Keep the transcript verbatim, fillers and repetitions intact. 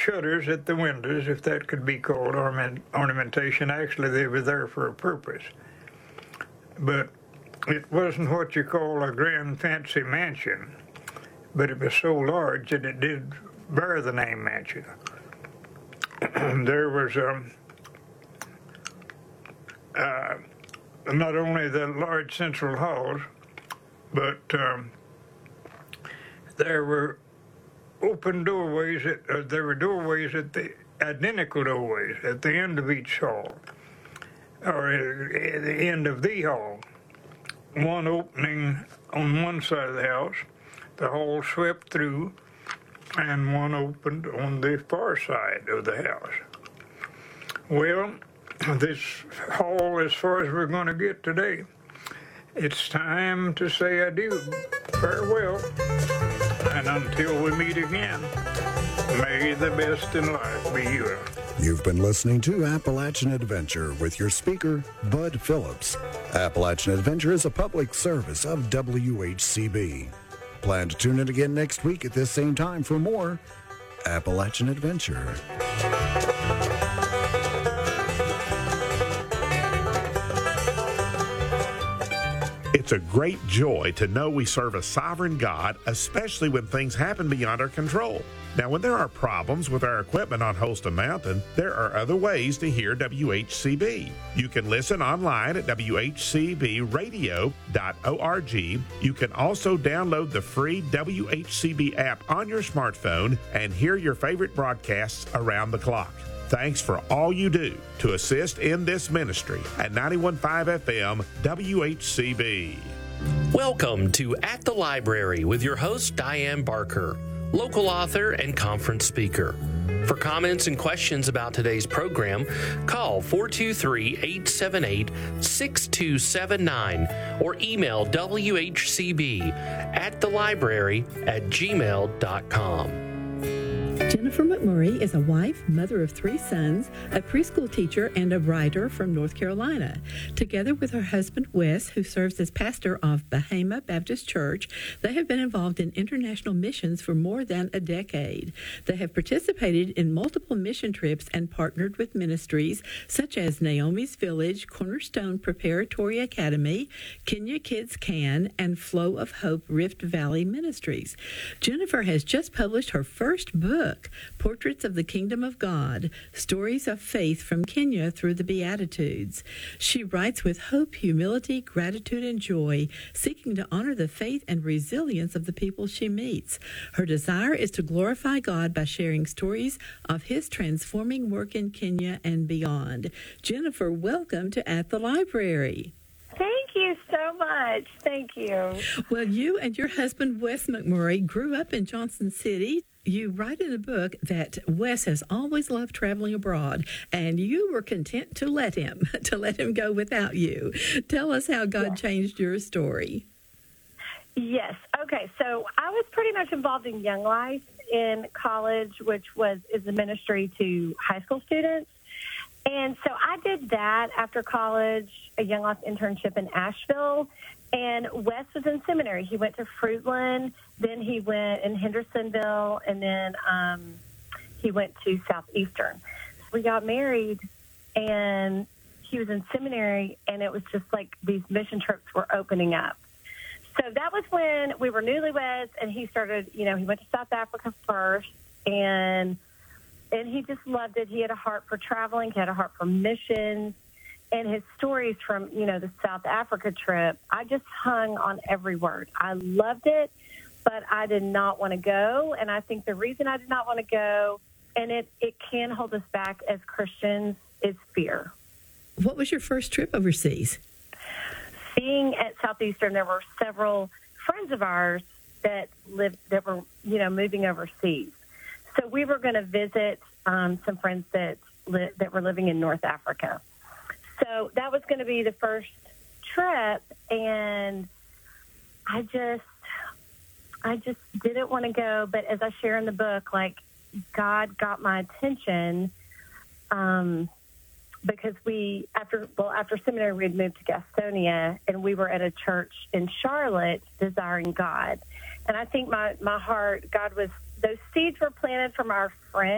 shutters at the windows, if that could be called ornament, ornamentation. Actually, they were there for a purpose. But it wasn't what you call a grand fancy mansion, but it was so large that it did bear the name mansion. There was um, uh, not only the large central halls, but um, there were open doorways. At, uh, there were doorways at the identical doorways at the end of each hall, or at the end of the hall. One opening on one side of the house, the hall swept through, and one opened on the far side of the house. Well, this hall, as far as we're going to get today, it's time to say adieu. Farewell. And until we meet again, may the best in life be yours. You've been listening to Appalachian Adventure with your speaker, Bud Phillips. Appalachian Adventure is a public service of W H C B. Plan to tune in again next week at this same time for more Appalachian Adventure. It's a great joy to know we serve a sovereign God, especially when things happen beyond our control. Now, when there are problems with our equipment on Holston Mountain, there are other ways to hear W H C B. You can listen online at w h c b radio dot org. You can also download the free W H C B app on your smartphone and hear your favorite broadcasts around the clock. Thanks for all you do to assist in this ministry at ninety-one point five F M W H C B. Welcome to At the Library with your host, Diane Barker, local author and conference speaker. For comments and questions about today's program, call four two three, eight seven eight, six two seven nine or email W H C B at the library at gmail dot com. Jennifer McMurray is a wife, mother of three sons, a preschool teacher, and a writer from North Carolina. Together with her husband, Wes, who serves as pastor of Bahama Baptist Church, they have been involved in international missions for more than a decade. They have participated in multiple mission trips and partnered with ministries such as Naomi's Village, Cornerstone Preparatory Academy, Kenya Kids Can, and Flow of Hope Rift Valley Ministries. Jennifer has just published her first book, Portraits of the Kingdom of God, Stories of Faith from Kenya through the Beatitudes. She writes with hope, humility, gratitude, and joy, seeking to honor the faith and resilience of the people she meets. Her desire is to glorify God by sharing stories of His transforming work in Kenya and beyond. Jennifer, welcome to At the Library. Thank you so much. Thank you. Well, you and your husband, Wes McMurray, grew up in Johnson City. You write in a book that Wes has always loved traveling abroad, and you were content to let him, to let him go without you. Tell us how God yes. changed your story. Yes. Okay. So I was pretty much involved in Young Life in college, which was is a ministry to high school students. And so I did that after college, a Young Life internship in Asheville. And Wes was in seminary. He went to Fruitland, then he went in Hendersonville, and then um, he went to Southeastern. So we got married, and he was in seminary, and it was just like these mission trips were opening up. So that was when we were newlyweds, and he started, you know, he went to South Africa first, and and he just loved it. He had a heart for traveling. He had a heart for missions. And his stories from, you know, the South Africa trip, I just hung on every word. I loved it, but I did not want to go. And I think the reason I did not want to go, and it, it can hold us back as Christians, is fear. What was your first trip overseas? Being at Southeastern, there were several friends of ours that lived, that were, you know, moving overseas. So we were going to visit um, some friends that li- that were living in North Africa. So that was going to be the first trip, and I just, I just didn't want to go. But as I share in the book, like, God got my attention um, because we, after, well, after seminary, we had moved to Gastonia, and we were at a church in Charlotte, Desiring God. And I think my, my heart, God was, those seeds were planted from our friends.